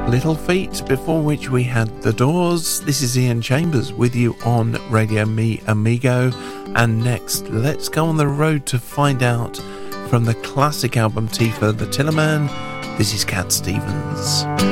Little Feat, before which we had The Doors. This is Ian Chambers with you on Radio Mi Amigo. And next, let's go on the road to find out from the classic album Tifa the Tillerman. This is Cat Stevens.